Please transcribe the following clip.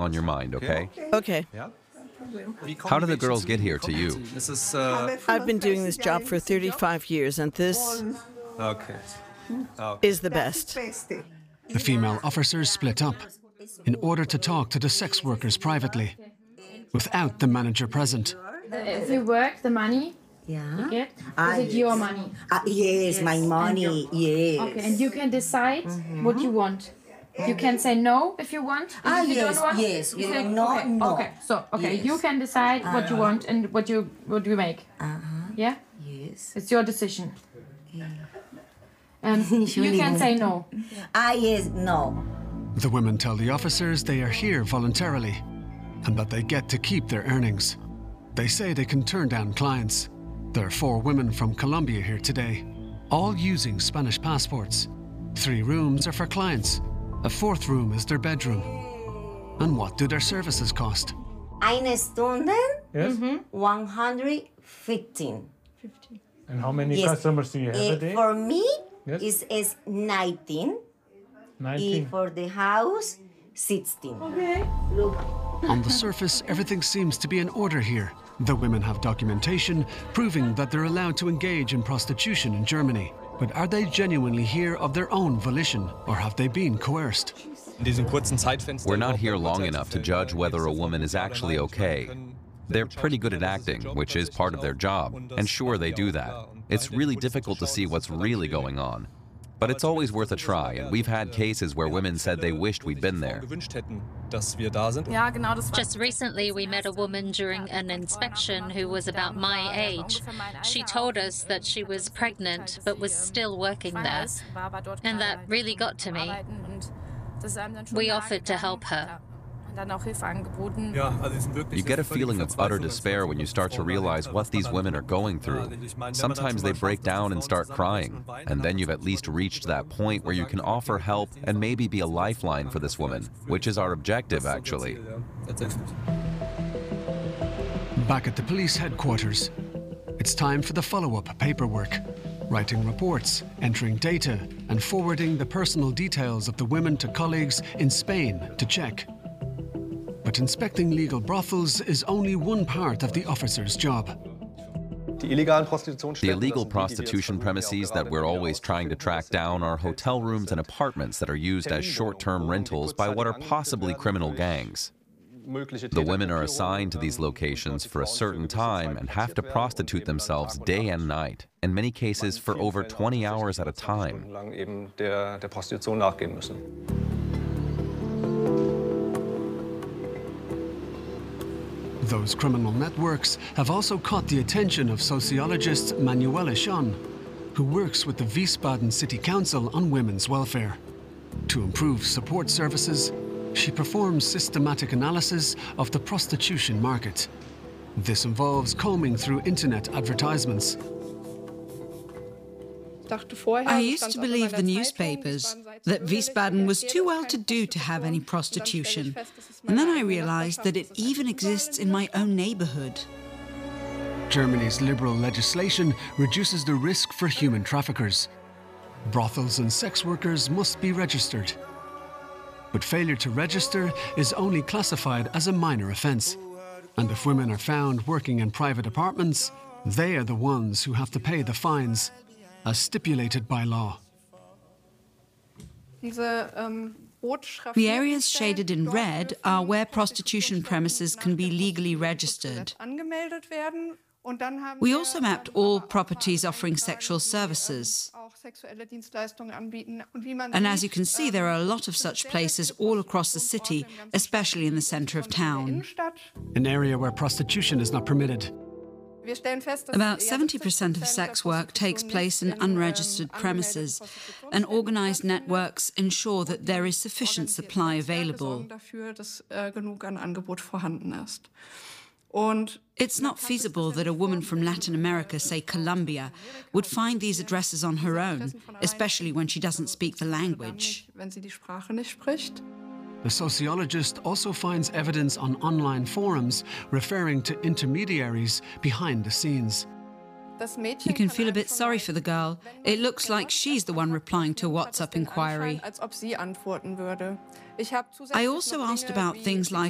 on your mind, okay? Okay. How did the girls get here to you? I've been doing this job for 35 years, and this is the best. The female officers split up in order to talk to the sex workers privately, without the manager present. If you work, the money you get, is it your money? Yes, my money, yes. Okay, and you can decide what you want. You can say no if you want. If you yes, don't want, yes. you say, No, okay, no. Okay, so Yes. you can decide what you want and what you make. Yeah. Yes. It's your decision. And you can say no. Yes, no. The women tell the officers they are here voluntarily and that they get to keep their earnings. They say they can turn down clients. There are 4 women from Colombia here today, all using Spanish passports. 3 rooms are for clients. A 4th room is their bedroom. And what do their services cost? Eine Stunde, 115. And how many Yes. customers do you have a day? For me, Yes. is 19. 19. For the house, 16. On the surface, everything seems to be in order here. The women have documentation proving that they're allowed to engage in prostitution in Germany. But are they genuinely here of their own volition, or have they been coerced? We're not here long enough to judge whether a woman is actually okay. They're pretty good at acting, which is part of their job, and sure, they do that. It's really difficult to see what's really going on. But it's always worth a try, and we've had cases where women said they wished we'd been there. Just recently, we met a woman during an inspection who was about my age. She told us that she was pregnant, but was still working there. And that really got to me. We offered to help her. You get a feeling of utter despair when you start to realize what these women are going through. Sometimes they break down and start crying, and then you've at least reached that point where you can offer help and maybe be a lifeline for this woman, which is our objective, actually. Back at the police headquarters, it's time for the follow-up paperwork. Writing reports, entering data, and forwarding the personal details of the women to colleagues in Spain to check. But inspecting legal brothels is only one part of the officer's job. The illegal prostitution premises that we're always trying to track down are hotel rooms and apartments that are used as short-term rentals by what are possibly criminal gangs. The women are assigned to these locations for a certain time and have to prostitute themselves day and night, in many cases for over 20 hours at a time. Those criminal networks have also caught the attention of sociologist Manuela Schon, who works with the Wiesbaden City Council on women's welfare. To improve support services, she performs systematic analysis of the prostitution market. This involves combing through internet advertisements. I used to believe the newspapers that Wiesbaden was too well-to-do to have any prostitution. And then I realized that it even exists in my own neighborhood. Germany's liberal legislation reduces the risk for human traffickers. Brothels and sex workers must be registered. But failure to register is only classified as a minor offense. And if women are found working in private apartments, they are the ones who have to pay the fines, as stipulated by law. The areas shaded in red are where prostitution premises can be legally registered. We also mapped all properties offering sexual services. And as you can see, there are a lot of such places all across the city, especially in the center of town. An area where prostitution is not permitted. About 70% of sex work takes place in unregistered premises, and organized networks ensure that there is sufficient supply available. It's not feasible that a woman from Latin America, say Colombia, would find these addresses on her own, especially when she doesn't speak the language. The sociologist also finds evidence on online forums referring to intermediaries behind the scenes. You can feel a bit sorry for the girl. It looks like she's the one replying to a WhatsApp inquiry. I also asked about things like